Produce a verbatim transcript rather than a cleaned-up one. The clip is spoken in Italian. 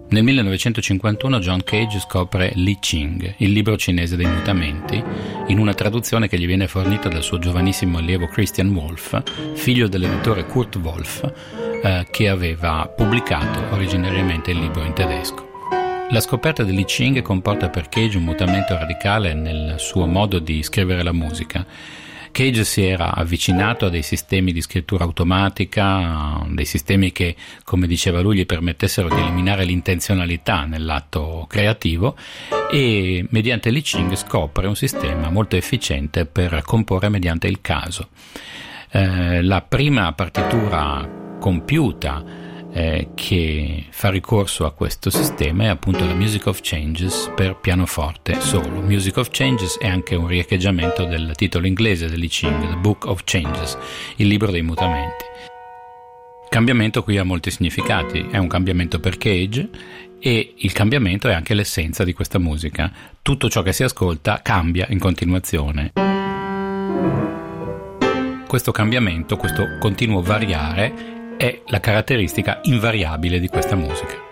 Nel millenovecentocinquantuno John Cage scopre Li Ching, il libro cinese dei mutamenti, in una traduzione che gli viene fornita dal suo giovanissimo allievo Christian Wolff, figlio dell'editore Kurt Wolff, eh, che aveva pubblicato originariamente il libro in tedesco. La scoperta del Li Ching comporta per Cage un mutamento radicale nel suo modo di scrivere la musica. Cage si era avvicinato a dei sistemi di scrittura automatica, dei sistemi che, come diceva lui, gli permettessero di eliminare l'intenzionalità nell'atto creativo, e mediante Li Ching scopre un sistema molto efficiente per comporre mediante il caso. Eh, la prima partitura compiuta Eh, che fa ricorso a questo sistema è appunto la Music of Changes per pianoforte solo. Music of Changes è anche un riecheggiamento del titolo inglese del Li Ching, The Book of Changes, il libro dei mutamenti. Il cambiamento qui ha molti significati, è un cambiamento per Cage, e il cambiamento è anche l'essenza di questa musica. Tutto ciò che si ascolta cambia in continuazione. Questo cambiamento, questo continuo variare, è la caratteristica invariabile di questa musica.